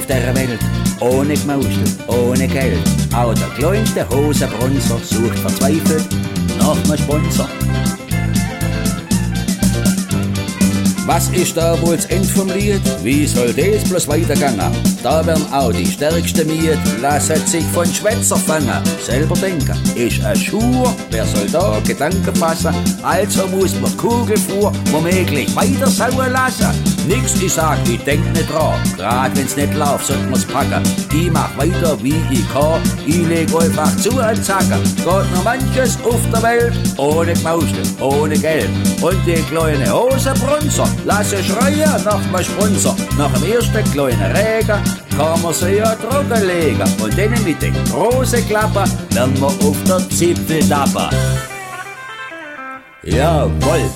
auf der Welt. Ohne Gemauschel, ohne Geld. Auch der kleinste Hosenbronzer sucht verzweifelt nach einem Sponsor. Was ist da wohl das Ende vom Lied? Wie soll das bloß weitergehen? Da werden auch die stärksten Miet, lassen sich von Schwätzer fangen. Selber denken, ist ein Schuh, wer soll da Gedanken fassen? Also muss man Kugelfuhr womöglich weiter sauen lassen. Nix, ich sag, ich denk nicht dran. Grad wenn's nicht läuft, sollt man's packen. Ich mach weiter wie ich kann. Ich leg einfach zu und zacken. Geht noch manches auf der Welt. Ohne Gemauschel, ohne Geld. Und die kleine Hosenbronzer lasse schreien nach dem Sponsor. Nach dem ersten kleinen Regen kann man sie ja trocken legen. Und denen mit den großen Klappen werden wir auf der Zipfel tappen. Jawohl.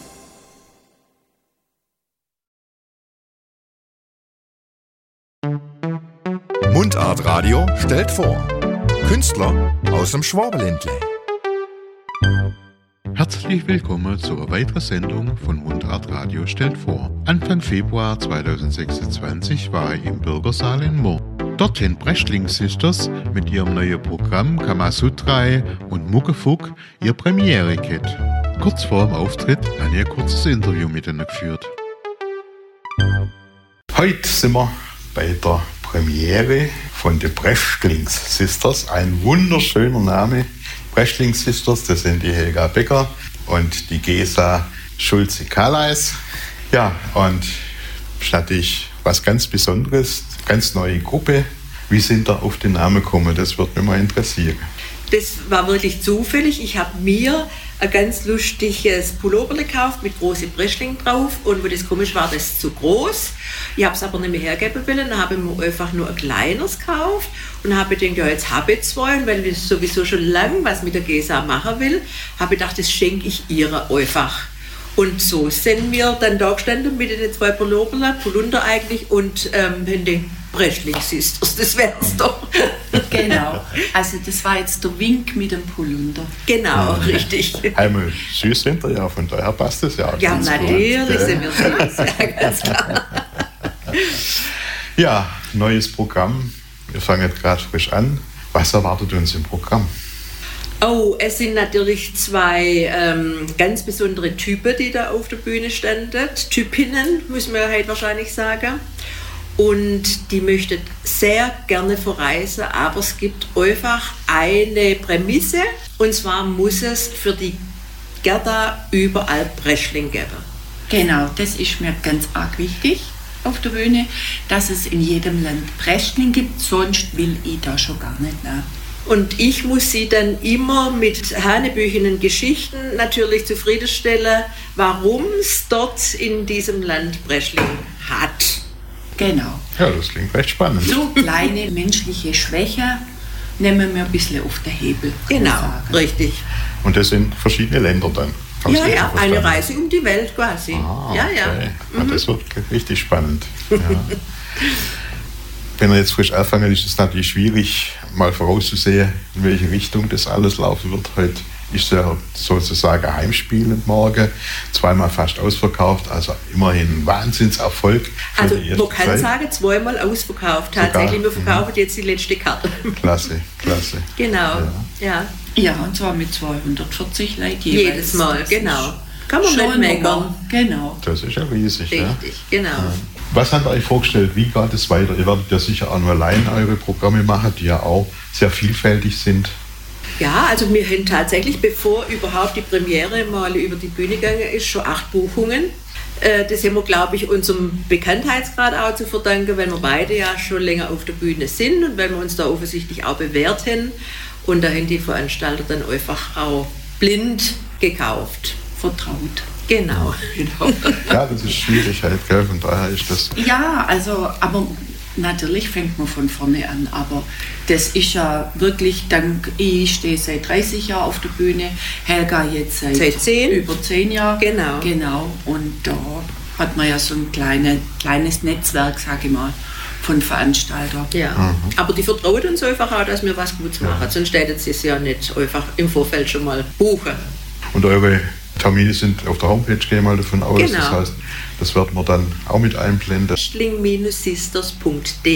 Mundartradio stellt vor. Künstler aus dem Schwabenländle. Herzlich willkommen zu einer weiteren Sendung von Mundartradio stellt vor. Anfang Februar 2026 war ich im Bürgersaal in Murr. Dort haben Brechtling Sisters mit ihrem neuen Programm Kamasutra und Muckefuck ihre Premiere gehabt. Kurz vor dem Auftritt habe ich ein kurzes Interview mit ihnen geführt. Heute sind wir bei der Premiere von den Brechtling Sisters. Ein wunderschöner Name. Brechtling Sisters, das sind die Helga Becker und die Gesa Schulze-Kalleis. Ja, und ist natürlich was ganz Besonderes, ganz neue Gruppe. Wie sind da auf den Namen gekommen? Das würde mich mal interessieren. Das war wirklich zufällig. Ich habe mir ein ganz lustiges Pullover gekauft mit großen Brechtling drauf und wo das komisch war, das ist zu groß. Ich habe es aber nicht mehr hergeben wollen, dann habe ich mir einfach nur ein kleines gekauft und habe gedacht, ja, jetzt habe ich zwei, und weil ich sowieso schon lange was mit der Gesa machen will, habe ich gedacht, das schenke ich ihr einfach. Und so sind wir dann da gestanden mit den zwei Polunder eigentlich und den Brechtling Sisters, das wär's doch. Genau, also das war jetzt der Wink mit dem Polunder. Genau, richtig. Einmal süß sind wir ja, von daher passt das ja. Ja, natürlich gut, sind wir süß, ja, ganz klar. Ja, neues Programm. Wir fangen jetzt gerade frisch an. Was erwartet uns im Programm? Oh, es sind natürlich zwei ganz besondere Typen, die da auf der Bühne standen. Typinnen, muss man halt wahrscheinlich sagen. Und die möchten sehr gerne verreisen, aber es gibt einfach eine Prämisse. Und zwar muss es für die Gerda überall Brechtling geben. Genau, das ist mir ganz arg wichtig auf der Bühne, dass es in jedem Land Brechtling gibt, sonst will ich da schon gar nicht nach. Und ich muss sie dann immer mit hanebüchenen Geschichten natürlich zufriedenstellen, warum es dort in diesem Land Brechtling hat. Genau. Ja, das klingt recht spannend. So kleine menschliche Schwäche nehmen wir ein bisschen auf den Hebel. Genau, richtig. Und das sind verschiedene Länder dann? Ja, eine Reise um die Welt quasi. Okay. Ja. Ja, das wird richtig spannend. Ja. Wenn wir jetzt frisch anfangen, ist es natürlich schwierig, mal vorauszusehen, in welche Richtung das alles laufen wird. Heute ist ja sozusagen Heimspiel morgen, zweimal fast ausverkauft, also immerhin ein Wahnsinnserfolg. Also man kann sagen, zweimal ausverkauft. Tatsächlich, wir verkaufen jetzt die letzte Karte. Klasse. Genau, ja. Ja, und zwar mit 240 Leuten jedes Mal, genau. Kann man nicht meckern. Genau. Das ist ja riesig. Richtig, genau. Ja. Was habt ihr euch vorgestellt, wie geht es weiter? Ihr werdet ja sicher auch nur allein eure Programme machen, die ja auch sehr vielfältig sind. Ja, also wir haben tatsächlich, bevor überhaupt die Premiere mal über die Bühne gegangen ist, schon 8 Buchungen. Das haben wir, glaube ich, unserem Bekanntheitsgrad auch zu verdanken, weil wir beide ja schon länger auf der Bühne sind und weil wir uns da offensichtlich auch bewährt haben. Und da haben die Veranstalter dann einfach auch blind gekauft. Vertraut. Genau. Ja, das ist schwierig halt, gell? Von daher ist das... Ja, also, aber natürlich fängt man von vorne an, aber das ist ja wirklich, ich stehe seit 30 Jahren auf der Bühne, Helga jetzt seit 10. Über 10 Jahren. Genau. Und da hat man ja so ein kleines Netzwerk, sage ich mal, von Veranstaltern. Ja, aber die vertraut uns einfach auch, dass wir was Gutes machen, sonst hätten sie es ja nicht einfach im Vorfeld schon mal buchen. Und eure Termine sind auf der Homepage, gehe ich mal davon aus. Genau. Das heißt, das werden wir dann auch mit einblenden. brechtling-sisters.de